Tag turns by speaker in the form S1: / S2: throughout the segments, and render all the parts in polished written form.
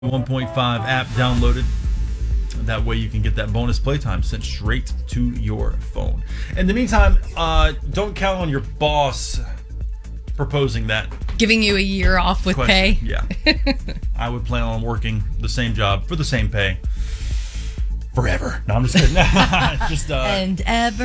S1: 1.5 app downloaded. That way you can get that bonus playtime sent straight to your phone. In the meantime, don't count on your boss proposing that.
S2: Giving you a year off with pay?
S1: Yeah. I would plan on working the same job for the same pay forever. No, I'm just kidding.
S2: And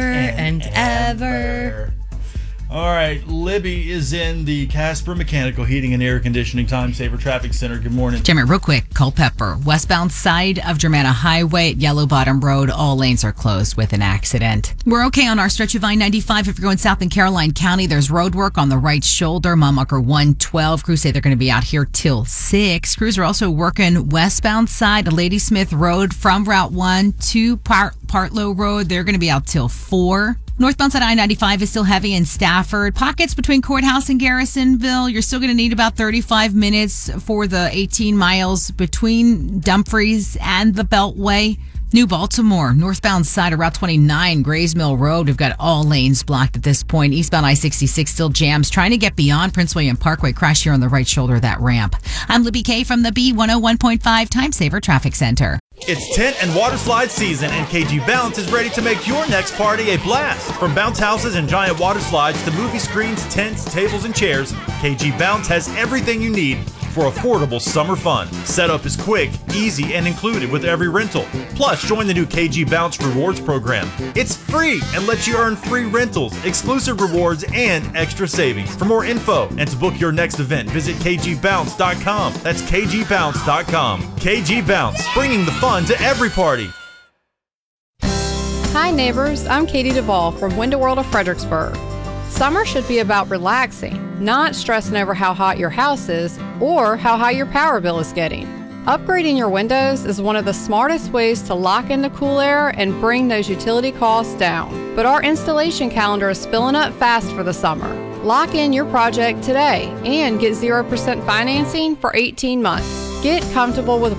S2: ever.
S1: All right, Libby is in the Casper Mechanical Heating and Air Conditioning Time Saver Traffic Center. Good morning.
S3: Jimmy, real quick, Culpeper, westbound side of Germanna Highway at Yellow Bottom Road. All lanes are closed with an accident. We're okay on our stretch of I-95. If you're going south in Caroline County, there's road work on the right shoulder. Mamaker 112. Crews say they're going to be out here till 6. Crews are also working westbound side of Ladysmith Road from Route 1 to Partlow Road. They're going to be out till 4. Northbound side I-95 is still heavy in Stafford. Pockets between Courthouse and Garrisonville. You're still going to need about 35 minutes for the 18 miles between Dumfries and the Beltway. New Baltimore, northbound side of Route 29, Grays Mill Road. We've got all lanes blocked at this point. Eastbound I-66 still jams. Trying to get beyond Prince William Parkway. Crash here on the right shoulder of that ramp. I'm Libby K from the B101.5 Time Saver Traffic Center.
S4: It's tent and water slide season, and KG Bounce is ready to make your next party a blast. From bounce houses and giant water slides to movie screens, tents, tables, and chairs, KG Bounce has everything you need for affordable summer fun. Setup is quick, easy, and included with every rental. Plus, join the new KG Bounce Rewards program. It's free and lets you earn free rentals, exclusive rewards, and extra savings. For more info and to book your next event, visit kgbounce.com. That's kgbounce.com. KG Bounce, bringing the fun to every party.
S5: Hi neighbors, I'm Katie Duvall from Window World of Fredericksburg. Summer should be about relaxing, not stressing over how hot your house is or how high your power bill is getting. Upgrading your windows is one of the smartest ways to lock in the cool air and bring those utility costs down. But our installation calendar is filling up fast for the summer. Lock in your project today and get 0% financing for 18 months. Get comfortable with